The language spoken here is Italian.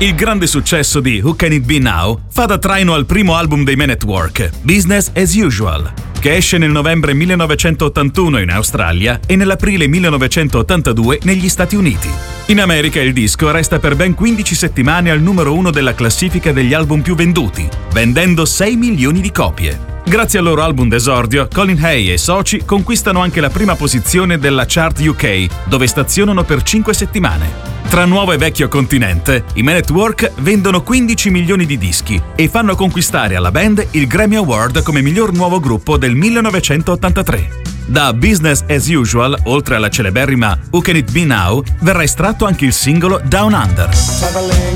Il grande successo di Who Can It Be Now fa da traino al primo album dei Men at Work, Business as Usual, che esce nel novembre 1981 in Australia e nell'aprile 1982 negli Stati Uniti. In America il disco resta per ben 15 settimane al numero 1 della classifica degli album più venduti, vendendo 6 milioni di copie. Grazie al loro album d'esordio, Colin Hay e soci conquistano anche la prima posizione della chart UK, dove stazionano per 5 settimane. Tra nuovo e vecchio continente, i Men at Work vendono 15 milioni di dischi e fanno conquistare alla band il Grammy Award come miglior nuovo gruppo del 1983. Da Business as Usual, oltre alla celeberrima Who Can It Be Now, verrà estratto anche il singolo Down Under.